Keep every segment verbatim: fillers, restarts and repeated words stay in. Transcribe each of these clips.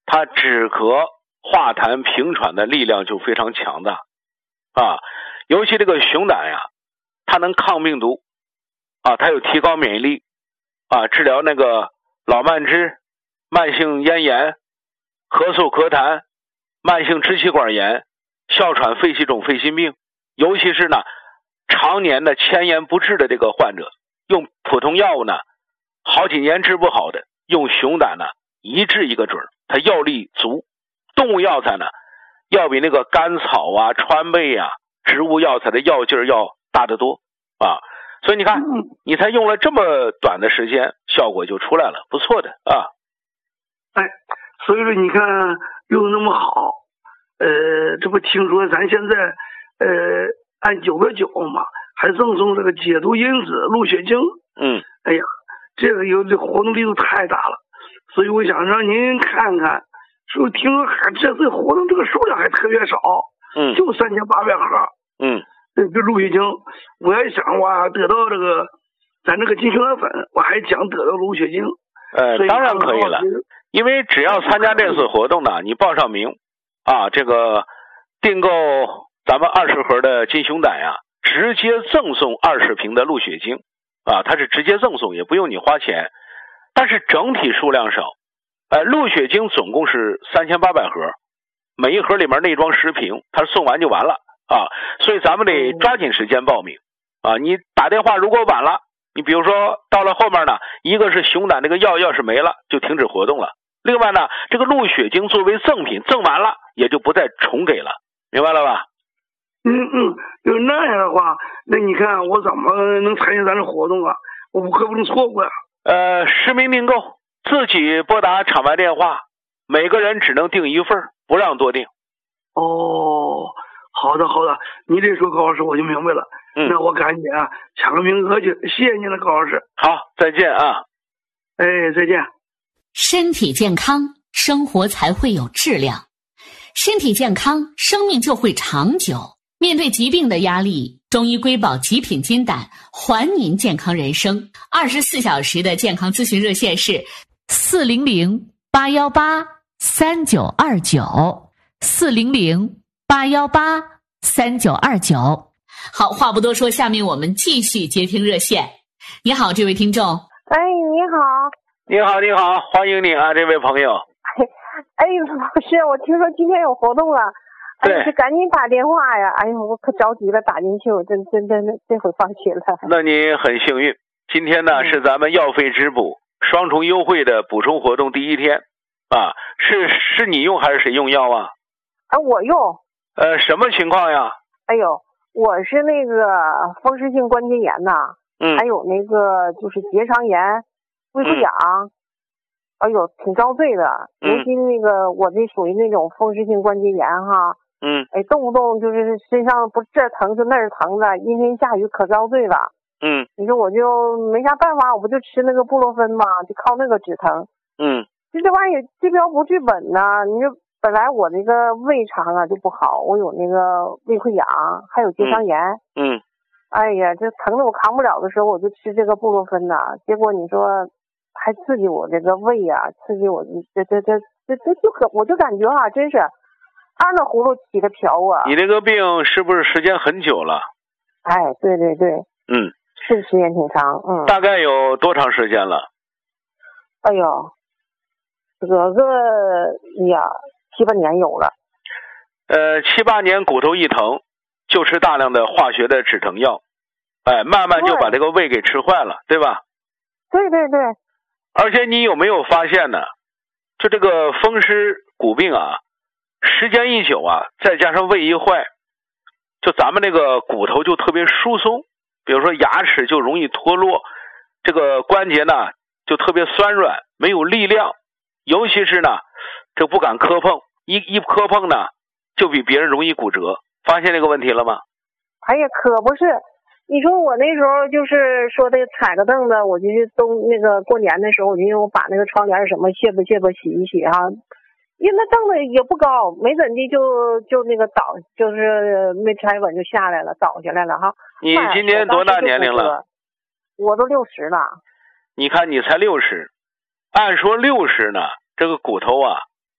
它止咳化痰平喘的力量就非常强大啊。尤其这个熊胆呀，它能抗病毒啊，它有提高免疫力啊，治疗那个老慢支、慢性咽炎、咳嗽咳痰、慢性支气管炎、哮喘、肺气肿、肺心病，尤其是呢常年的迁延不治的这个患者，用普通药物呢好几年治不好的，用熊胆呢一治一个准，它药力足。动物药材呢要比那个甘草啊、川贝啊、植物药材的药劲儿要大得多啊。所以你看，你才用了这么短的时间，效果就出来了，不错的啊。 哎，所以说你看用的那么好，呃，这不听说咱现在呃按九个九嘛，还赠送这个解毒因子鹿血精。 嗯， 哎呀，这个有这活动力度太大了，所以我想让您看看，是不是听说还这次活动这个数量还特别少， 嗯， 就三千八百盒。 嗯， 这这鹿血精，我也想哇得到这个咱这个金熊胆粉，我还想得到鹿血精。 呃，当然可以了，因为只要参加这次活动呢，你报上名啊，这个订购咱们二十盒的金熊胆呀，直接赠送二十瓶的鹿血精啊，它是直接赠送，也不用你花钱，但是整体数量少。呃，鹿血精总共是三千八百盒，每一盒里面内装十瓶，它送完就完了啊，所以咱们得抓紧时间报名啊。你打电话如果晚了，你比如说到了后面呢，一个是熊胆这个药要是没了，就停止活动了。另外呢，这个鹿血精作为赠品赠完了，也就不再重给了，明白了吧？ 嗯嗯，要那样的话，那你看我怎么能参加咱这活动啊？我可不能错过呀。 呃，实名订购，自己拨打场外电话，每个人只能订一份，不让多订。 哦，好的好的，你这说高老师我就明白了。 嗯， 那我赶紧啊抢个名额去，谢谢您了，高老师。 好，再见啊。 哎，再见。 身体健康，生活才会有质量；身体健康，生命就会长久。面对疾病的压力，中医瑰宝极品金胆还您健康人生。二十四小时的健康咨询热线是四零零八幺八三九二九四零零八幺八三九二九。好，话不多说，下面我们继续接听热线。你好，这位听众。 哎，你好。 你好，你好，欢迎你啊，这位朋友。 哎，老师，我听说今天有活动了，哎，就赶紧打电话呀！哎呦，我可着急了，打进去，我真真真的这回放心了。 那你很幸运，今天呢、嗯、是咱们药费质补双重优惠的补充活动第一天啊，是是你用还是谁用药啊？ 啊，我用。 呃，什么情况呀？ 哎呦，我是那个风湿性关节炎呐， 嗯， 还有那个就是结肠炎。胃溃疡、嗯，哎呦，挺遭罪的。尤其那个，我这属于那种风湿性关节炎哈。 嗯。 哎，动不动就是身上不这儿疼就那儿疼的，阴天下雨可遭罪了。 嗯。 你说我就没啥办法，我不就吃那个布洛芬嘛，就靠那个止疼。 嗯。 就这玩意儿治标不治本呐。你说本来我那个胃肠啊就不好，我有那个胃溃疡，还有结肠炎。 嗯。嗯哎呀，这疼的我扛不了的时候，我就吃这个布洛芬呐。结果你说。还刺激我这个胃啊，刺激我这这这这这就可我就感觉啊，真是按着葫芦起的瓢啊！ 你这个病是不是时间很久了？ 哎，对对对， 嗯， 是时间挺长，嗯。 大概有多长时间了？ 哎呦，有个呀七八年有了。 呃，七八年骨头一疼，就吃大量的化学的止疼药，哎，慢慢就把这个胃给吃坏了，对吧？ 对对对。 而且你有没有发现呢？就这个风湿骨病啊，时间一久啊，再加上胃一坏，就咱们那个骨头就特别疏松，比如说牙齿就容易脱落，这个关节呢就特别酸软，没有力量，尤其是呢，这不敢磕碰，一一磕碰呢，就比别人容易骨折。发现这个问题了吗？ 哎呀，可不是。你说我那时候就是说的踩个凳子，我就是冬那个过年的时候，我就用把那个窗帘什么卸吧卸吧洗一洗哈，因为那凳子也不高，没怎地就就那个倒，就是没踩稳就下来了，倒下来了哈。 你今年多大年龄了？ 我都六十了。 你看你才六十，按说六十呢，这个骨头啊，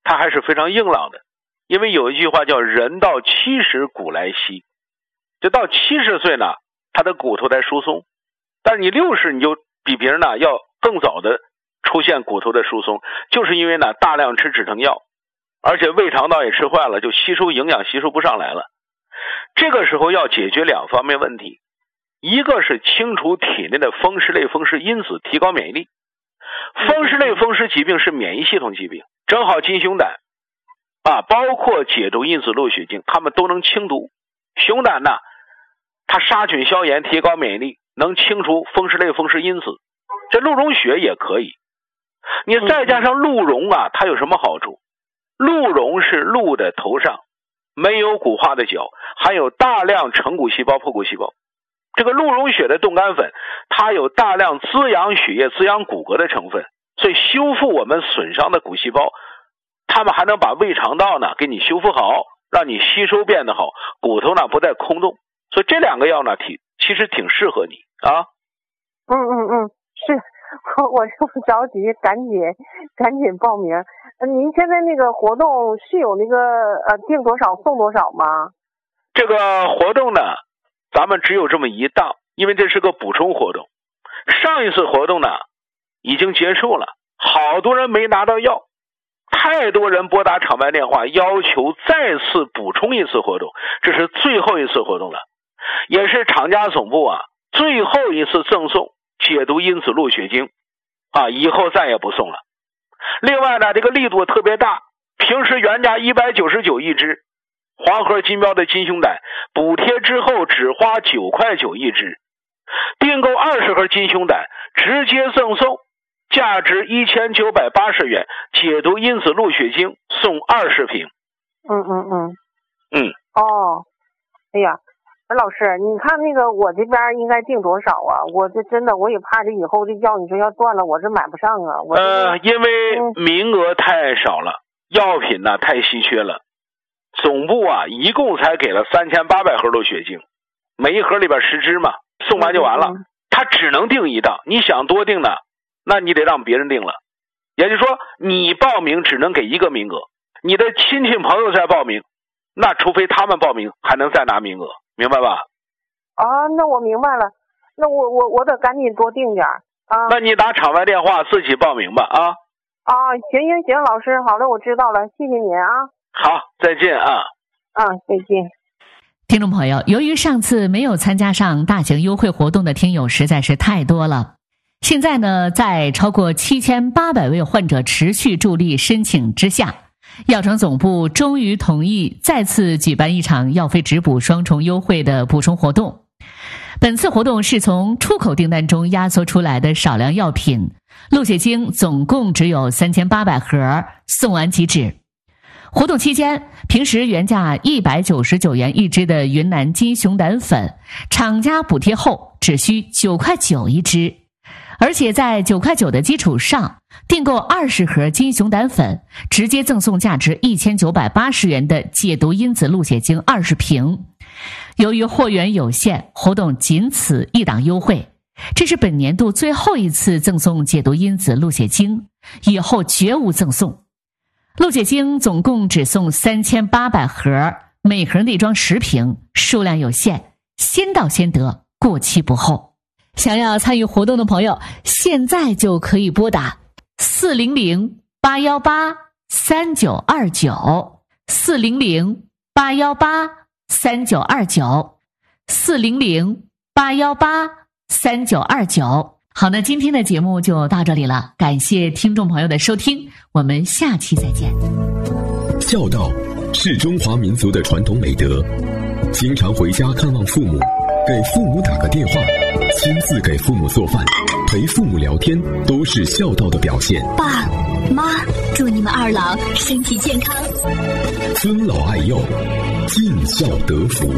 它还是非常硬朗的。因为有一句话叫人到七十骨来稀，就到七十岁呢，他的骨头才疏松。但是你六十你就比别人呢要更早的出现骨头的疏松，就是因为呢大量吃止疼药，而且胃肠道也吃坏了，就吸收营养吸收不上来了。这个时候要解决两方面问题，一个是清除体内的风湿类风湿因子，提高免疫力。风湿类风湿疾病是免疫系统疾病，正好金熊胆啊，包括解毒因子鹿血精，它们都能清毒。熊胆呢，它杀菌消炎，提高免疫力，能清除风湿类风湿因子。这鹿茸血也可以。你再加上鹿茸啊，它有什么好处？鹿茸是鹿的头上，没有骨化的角，含有大量成骨细胞、破骨细胞。这个鹿茸血的冻干粉，它有大量滋养血液、滋养骨骼的成分，所以修复我们损伤的骨细胞。他们还能把胃肠道呢给你修复好，让你吸收变得好，骨头呢不再空洞。所以这两个药呢挺其实挺适合你啊。 嗯嗯嗯，是我我就不着急，赶紧赶紧报名。您现在那个活动是有那个呃订多少送多少吗？ 这个活动呢，咱们只有这么一档，因为这是个补充活动。上一次活动呢已经结束了，好多人没拿到药。太多人拨打场外电话要求再次补充一次活动，这是最后一次活动了，也是厂家总部啊最后一次赠送解毒因子鹿血精啊，以后再也不送了。另外呢，这个力度特别大，平时原价一百九十九一支，黄河金标的金熊胆补贴之后只花九块九一支，订购二十盒金熊胆直接赠送价值一千九百八十元解毒因子鹿血精，送二十瓶。 嗯嗯嗯嗯。 哦，哎呀，老师，你看那个我这边应该定多少啊？我这真的我也怕这以后这药你说要断了，我这买不上啊。我呃，因为名额太少了，嗯、药品呢太稀缺了。总部啊一共才给了三千八百盒鹿血精，每一盒里边十支嘛，送完就完了。嗯嗯、他只能订一档，你想多订呢？那你得让别人定了，也就是说你报名只能给一个名额，你的亲戚朋友再报名，那除非他们报名还能再拿名额，明白吧？ 啊，那我明白了，那我我我得赶紧多订点啊。 那你打场外电话自己报名吧啊。 啊，行行行，老师，好的，我知道了，谢谢您啊。 好，再见啊。 啊，再见。 听众朋友，由于上次没有参加上大型优惠活动的听友实在是太多了。现在呢，在超过七千八百位患者持续助力申请之下，药厂总部终于同意再次举办一场药费直补双重优惠的补充活动。本次活动是从出口订单中压缩出来的少量药品，鹿血精总共只有三千八百盒，送完即止。活动期间，平时原价一百九十九元一支的云南金熊胆粉，厂家补贴后只需九块九一支。而且在九块九的基础上，订购二十盒金熊胆粉，直接赠送价值一千九百八十元的解毒因子鹿血精二十瓶。由于货源有限，活动仅此一档优惠，这是本年度最后一次赠送解毒因子鹿血精，以后绝无赠送。鹿血精总共只送三千八百盒，每盒内装十瓶，数量有限，先到先得，过期不候。想要参与活动的朋友，现在就可以拨打四零零八幺八三九二九，四零零八幺八三九二九，四零零八幺八三九二九。好，那今天的节目就到这里了，感谢听众朋友的收听，我们下期再见。 孝道是中华民族的传统美德，经常回家看望父母，给父母打个电话，亲自给父母做饭，陪父母聊天，都是孝道的表现。 爸妈，祝你们二老身体健康， 尊老爱幼，尽孝得福。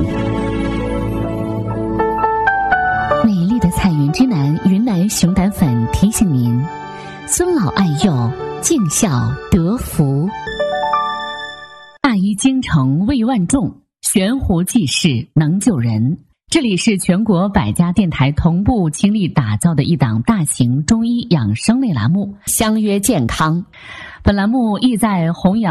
美丽的彩云之南云南熊胆粉提醒您：尊老爱幼，尽孝得福。大医精诚为万众，悬壶济世能救人。这里是全国百家电台同步倾力打造的一档大型中医养生类栏目《相约健康》。本栏目意在弘扬